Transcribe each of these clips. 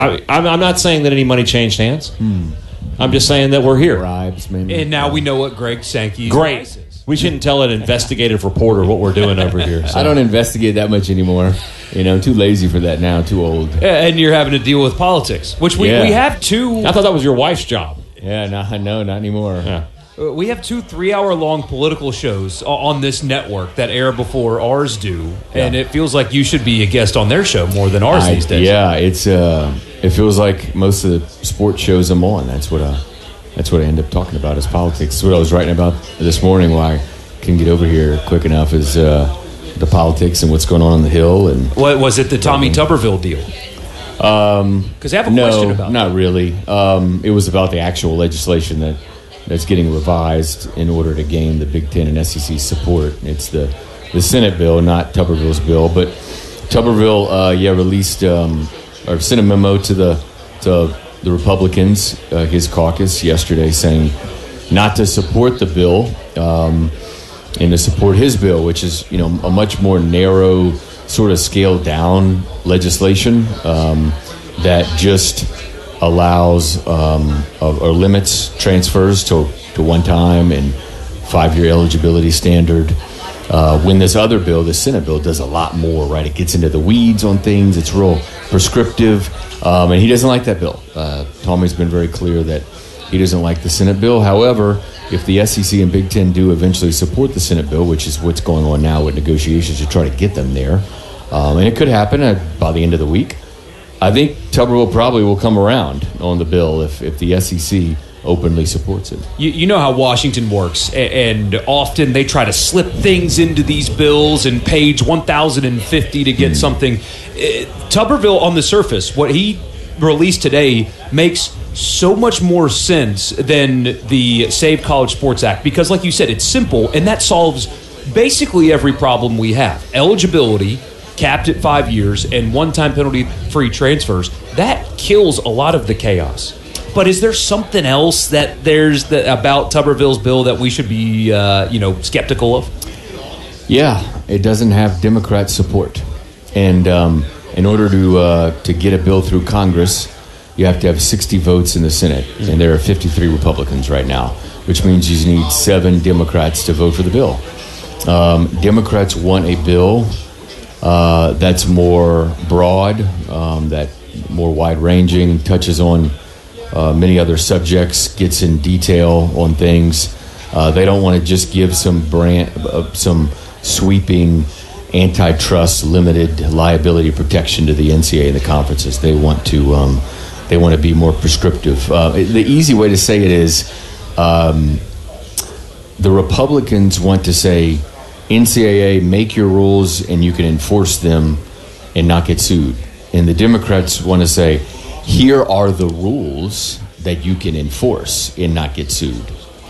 I'm not saying that any money changed hands. I'm just saying that we're here. Bribes, maybe. And now we know what Greg Sankey's Great. price is. We shouldn't tell an investigative reporter what we're doing over here. So. I don't investigate that much anymore. I'm too lazy for that now. Too old. And you're having to deal with politics, which we have two. I thought that was your wife's job. Yeah, no, not anymore. Yeah. We have 2 3-hour-long political shows on this network that air before ours do, and it feels like you should be a guest on their show more than ours these days. Yeah, it feels like most of the sports shows I'm on. That's what I end up talking about is politics. That's what I was writing about this morning. Why I couldn't get over here quick enough is the politics and what's going on the Hill. And what was it? The Tommy Tuberville deal? Because I have a question about not really. It was about the actual legislation that's getting revised in order to gain the Big Ten and SEC support. It's the Senate bill, not Tuberville's bill. But Tuberville, released or sent a memo to the Republicans, his caucus, yesterday, saying not to support the bill and to support his bill, which is a much more narrow, sort of scaled down legislation that just allows or limits transfers to one time and 5-year eligibility standard. When this other bill, the Senate bill, does a lot more, right? It gets into the weeds on things. It's real prescriptive. And he doesn't like that bill. Tommy's been very clear that he doesn't like the Senate bill. However, if the SEC and Big Ten do eventually support the Senate bill, which is what's going on now with negotiations to try to get them there, and it could happen by the end of the week, I think Tuberville probably will come around on the bill if the SEC openly supports it. You know how Washington works, and often they try to slip things into these bills and page 1050 to get something. Tuberville, on the surface, what he released today makes so much more sense than the Save College Sports Act, because like you said, it's simple, and that solves basically every problem we have. Eligibility, capped at 5 years, and one-time penalty-free transfers. That kills a lot of the chaos. But is there something else that about Tuberville's bill that we should be, skeptical of? Yeah, it doesn't have Democrat support, and in order to get a bill through Congress, you have to have 60 votes in the Senate, and there are 53 Republicans right now, which means you need 7 Democrats to vote for the bill. Democrats want a bill that's more broad, that more wide-ranging, touches on many other subjects, gets in detail on things. They don't want to just give some sweeping antitrust limited liability protection to the NCAA and the conferences. They want to be more prescriptive. The easy way to say it is the Republicans want to say, NCAA, make your rules and you can enforce them and not get sued. And the Democrats want to say, here are the rules that you can enforce and not get sued.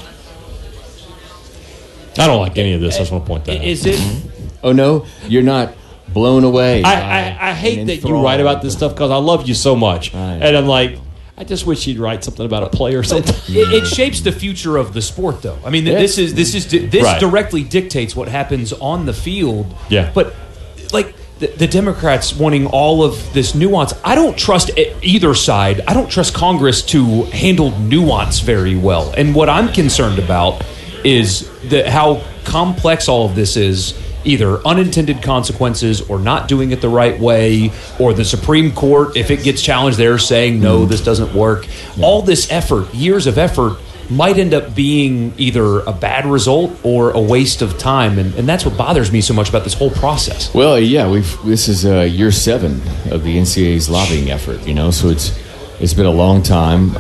I don't like any of this. I just want to point that out. Is it? Oh, no? You're not blown away. I hate that you write about this stuff because I love you so much. And I'm like, I just wish you'd write something about a play or something. It shapes the future of the sport, though. I mean, this Right. directly dictates what happens on the field. Yeah. But like the Democrats wanting all of this nuance, I don't trust either side. I don't trust Congress to handle nuance very well. And what I'm concerned about is how complex all of this is. Either unintended consequences or not doing it the right way, or the Supreme Court, if it gets challenged, they're saying, no, this doesn't work. Yeah. All this effort, years of effort, might end up being either a bad result or a waste of time. And that's what bothers me so much about this whole process. Well, yeah, this is year 7 of the NCAA's lobbying effort, so it's been a long time.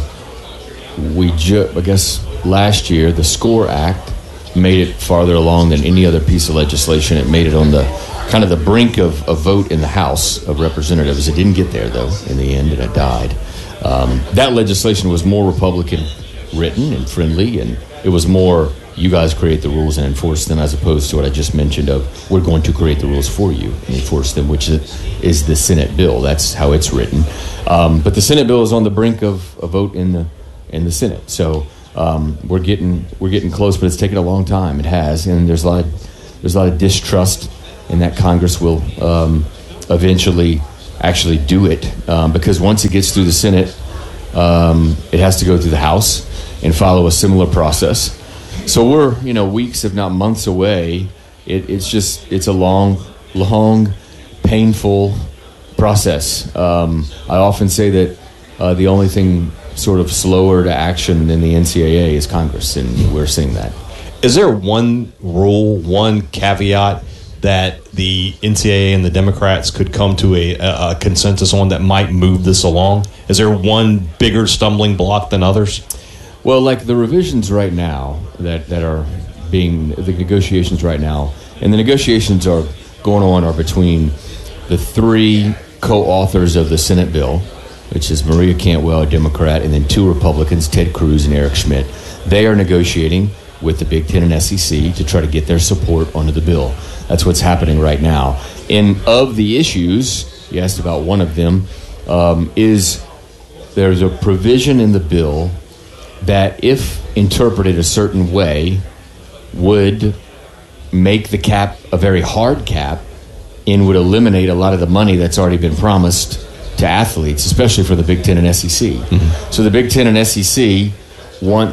I guess last year, the SCORE Act made it farther along than any other piece of legislation. It made it on the kind of the brink of a vote in the House of Representatives. It didn't get there, though, in the end, and it died. That legislation was more Republican written and friendly, and it was more, you guys create the rules and enforce them, as opposed to what I just mentioned of, we're going to create the rules for you and enforce them, which is the Senate bill. That's how it's written. But the Senate bill is on the brink of a vote in the Senate. So we're getting close, but it's taken a long time. It has, and there's a lot of distrust in that Congress will eventually actually do it, because once it gets through the Senate, it has to go through the House and follow a similar process. So we're, weeks, if not months away. It's a long, painful process. I often say that the only thing sort of slower to action than the NCAA is Congress, and we're seeing that. Is there one rule, one caveat that the NCAA and the Democrats could come to a consensus on that might move this along? Is there one bigger stumbling block than others? Well, like the revisions right now that are being, the negotiations right now, and the negotiations are going on are between the three co-authors of the Senate bill, which is Maria Cantwell, a Democrat, and then two Republicans, Ted Cruz and Eric Schmidt. They are negotiating with the Big Ten and SEC to try to get their support onto the bill. That's what's happening right now. And of the issues, you asked about one of them, is there's a provision in the bill that, if interpreted a certain way, would make the cap a very hard cap and would eliminate a lot of the money that's already been promised to athletes, especially for the Big Ten and SEC. Mm-hmm. So the Big Ten and SEC want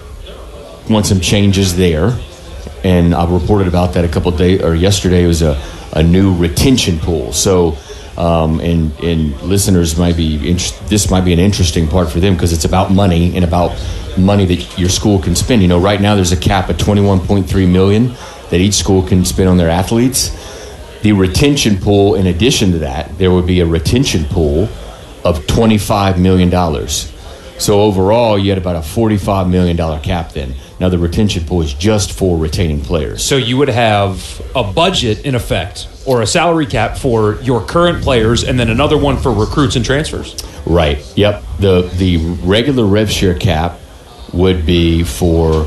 some changes there, and I reported about that a couple of days, or yesterday. It was a new retention pool. So, and listeners might be this might be an interesting part for them, because it's about money and about money that your school can spend. Right now there's a cap of $21.3 million that each school can spend on their athletes. The retention pool, in addition to that, there would be a retention pool of $25 million. So overall, you had about a $45 million cap then. Now the retention pool is just for retaining players. So you would have a budget, in effect, or a salary cap for your current players, and then another one for recruits and transfers. Right. Yep. The regular rev share cap would be for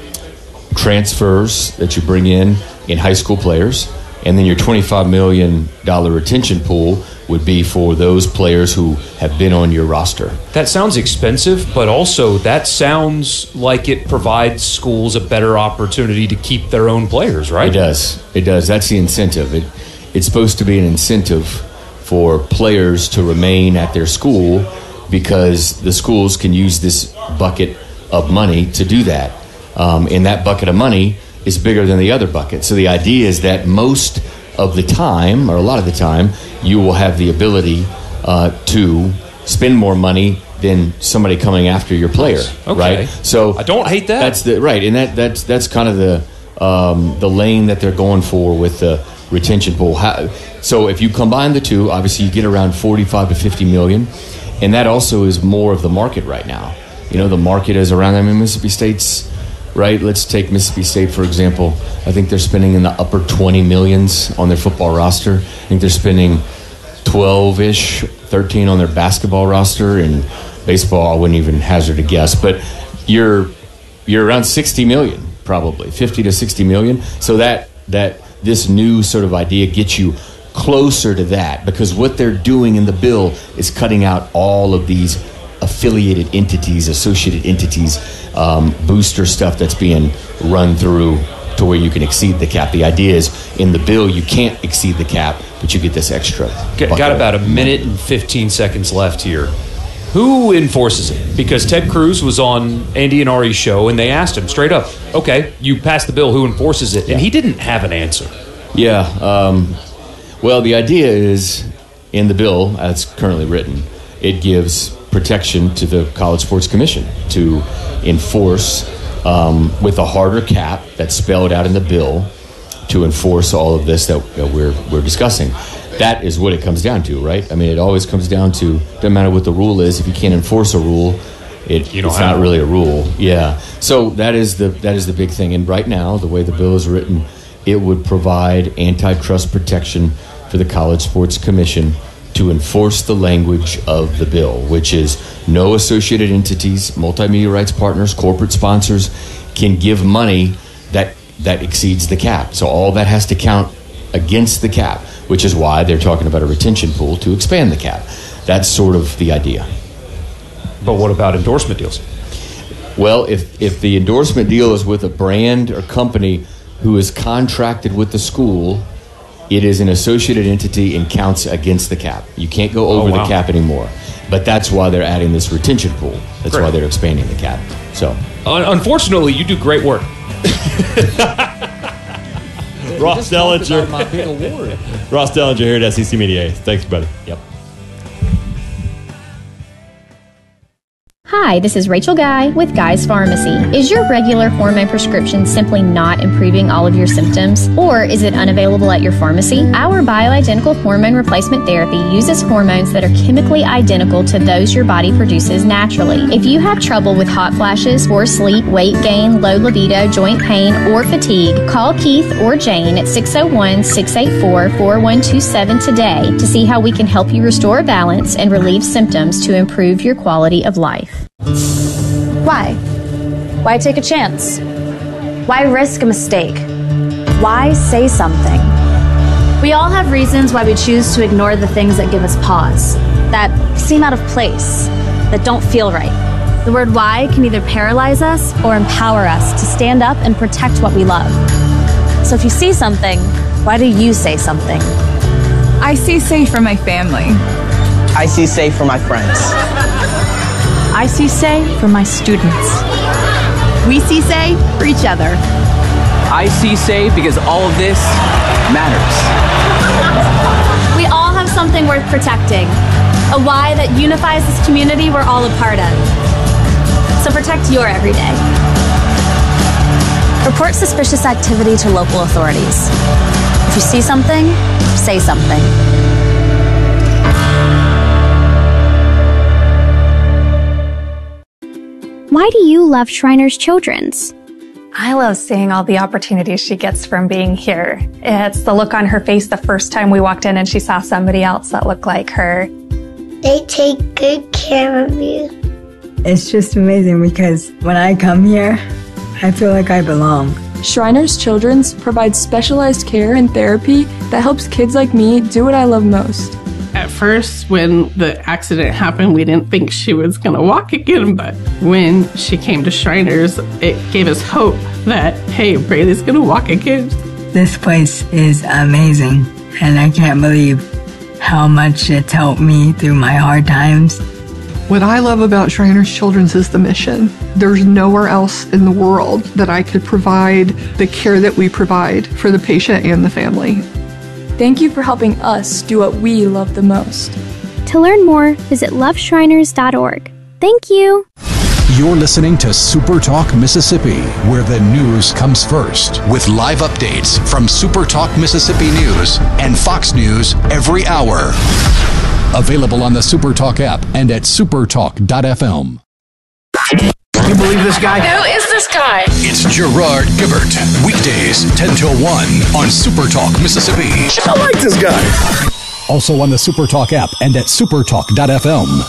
transfers that you bring in high school players. And then your $25 million retention pool would be for those players who have been on your roster. That sounds expensive, but also that sounds like it provides schools a better opportunity to keep their own players, right? It does. That's the incentive. It's supposed to be an incentive for players to remain at their school, because the schools can use this bucket of money to do that. And that bucket of money is bigger than the other bucket. So the idea is that most of the time, or a lot of the time, you will have the ability to spend more money than somebody coming after your player. Okay. Right? So I don't hate that. That's right, and that's kind of the lane that they're going for with the retention pool. So if you combine the two, obviously you get around 45 to 50 million, and that also is more of the market right now. The market is around. Mississippi State's. Right, let's take Mississippi State, for example. I think they're spending in the upper 20 millions on their football roster. I think they're spending 12-ish, 13 on their basketball roster. And baseball, I wouldn't even hazard a guess. But you're around 60 million, probably, 50 to 60 million. So that this new sort of idea gets you closer to that, because what they're doing in the bill is cutting out all of these affiliated entities, associated entities, booster stuff that's being run through to where you can exceed the cap. The idea is, in the bill, you can't exceed the cap, but you get this extra. Got about a minute and 15 seconds left here. Who enforces it? Because Ted Cruz was on Andy and Ari's show, and they asked him straight up, okay, you passed the bill, who enforces it? And he didn't have an answer. Yeah. Well, the idea is, in the bill, as currently written, it gives protection to the College Sports Commission to enforce, with a harder cap that's spelled out in the bill, to enforce all of this that we're discussing. That is what it comes down to, right? I mean, it always comes down to, doesn't matter what the rule is, if you can't enforce a rule, it's not really a rule. Yeah. So that is the big thing. And right now, the way the bill is written, it would provide antitrust protection for the College Sports Commission to enforce the language of the bill, which is no associated entities, multimedia rights partners, corporate sponsors can give money that exceeds the cap. So all that has to count against the cap, which is why they're talking about a retention pool to expand the cap. That's sort of the idea. But what about endorsement deals? Well, if the endorsement deal is with a brand or company who is contracted with the school, It is an associated entity and counts against the cap. You can't go over the cap anymore. But that's why they're adding this retention pool. That's why they're expanding the cap. So, unfortunately, you do great work. Ross Dellinger. My big award. Ross Dellinger here at SEC Media. Thanks, buddy. Yep. Hi, this is Rachel Guy with Guy's Pharmacy. Is your regular hormone prescription simply not improving all of your symptoms? Or is it unavailable at your pharmacy? Our bioidentical hormone replacement therapy uses hormones that are chemically identical to those your body produces naturally. If you have trouble with hot flashes, poor sleep, weight gain, low libido, joint pain, or fatigue, call Keith or Jane at 601-684-4127 today to see how we can help you restore balance and relieve symptoms to improve your quality of life. Why? Why take a chance? Why risk a mistake? Why say something? We all have reasons why we choose to ignore the things that give us pause, that seem out of place, that don't feel right. The word why can either paralyze us or empower us to stand up and protect what we love. So if you see something, why do you say something? I see safe for my family. I see safe for my friends. I see say for my students. We see say for each other. I see say because all of this matters. We all have something worth protecting, a why that unifies this community we're all a part of. So protect your everyday. Report suspicious activity to local authorities. If you see something, say something. Why do you love Shriners Children's? I love seeing all the opportunities she gets from being here. It's the look on her face the first time we walked in and she saw somebody else that looked like her. They take good care of you. It's just amazing because when I come here, I feel like I belong. Shriners Children's provides specialized care and therapy that helps kids like me do what I love most. At first, when the accident happened, we didn't think she was going to walk again, but when she came to Shriners, it gave us hope that, hey, Braylee's going to walk again. This place is amazing, and I can't believe how much it's helped me through my hard times. What I love about Shriners Children's is the mission. There's nowhere else in the world that I could provide the care that we provide for the patient and the family. Thank you for helping us do what we love the most. To learn more, visit loveshriners.org. Thank you. You're listening to Super Talk Mississippi, where the news comes first, with live updates from Super Talk Mississippi News and Fox News every hour. Available on the Super Talk app and at supertalk.fm. You believe this guy? Who is this guy? It's Gerard Gibert. Weekdays 10 till 1 on Super Talk Mississippi. I like this guy. Also on the Super Talk app and at supertalk.fm.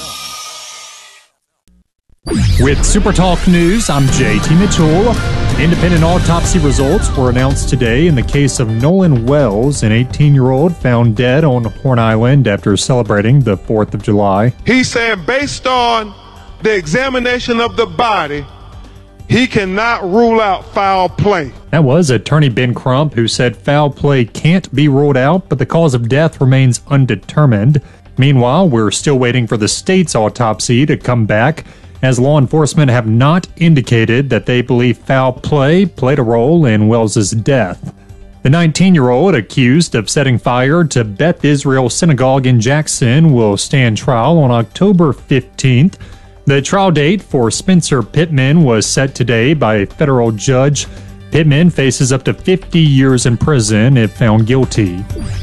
With Super Talk News, I'm JT Mitchell. Independent autopsy results were announced today in the case of Nolan Wells, an 18-year-old found dead on Horn Island after celebrating the 4th of July. He's saying based on the examination of the body, he cannot rule out foul play. That was attorney Ben Crump, who said foul play can't be ruled out, but the cause of death remains undetermined. Meanwhile, we're still waiting for the state's autopsy to come back, as law enforcement have not indicated that they believe foul play played a role in Wells's death. The 19-year-old accused of setting fire to Beth Israel Synagogue in Jackson will stand trial on October 15th. The trial date for Spencer Pittman was set today by a federal judge. Pittman faces up to 50 years in prison if found guilty.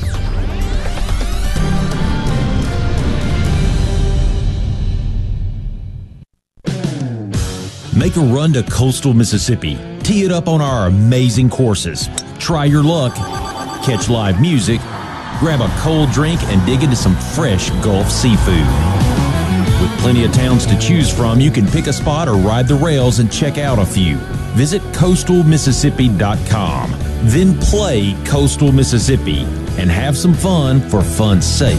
Make a run to Coastal Mississippi. Tee it up on our amazing courses. Try your luck. Catch live music. Grab a cold drink and dig into some fresh Gulf seafood. With plenty of towns to choose from, you can pick a spot or ride the rails and check out a few. Visit coastalmississippi.com. Then play Coastal Mississippi and have some fun for fun's sake.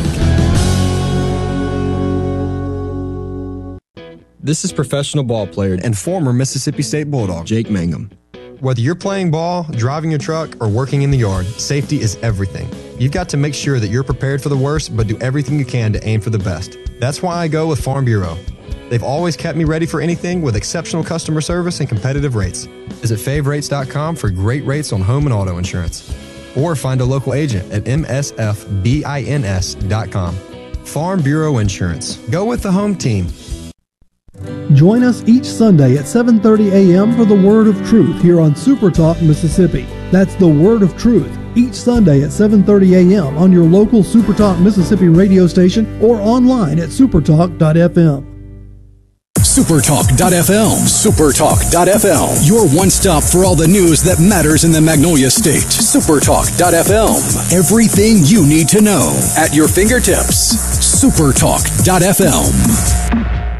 This is professional ball player and former Mississippi State Bulldog Jake Mangum. Whether you're playing ball, driving your truck, or working in the yard, safety is everything. You've got to make sure that you're prepared for the worst, but do everything you can to aim for the best. That's why I go with Farm Bureau. They've always kept me ready for anything with exceptional customer service and competitive rates. Visit favrates.com for great rates on home and auto insurance. Or find a local agent at msfbins.com. Farm Bureau Insurance. Go with the home team. Join us each Sunday at 7:30 a.m. for the Word of Truth here on Super Talk Mississippi. That's the Word of Truth each Sunday at 7:30 a.m. on your local Super Talk Mississippi radio station or online at supertalk.fm. Supertalk.fm. Supertalk.fm. Your one stop for all the news that matters in the Magnolia State. Supertalk.fm. Everything you need to know at your fingertips. Supertalk.fm.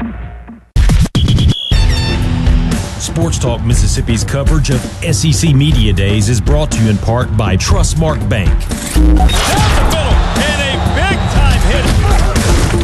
Sports Talk Mississippi's coverage of SEC Media Days is brought to you in part by Trustmark Bank. Down the middle, and a big-time hit.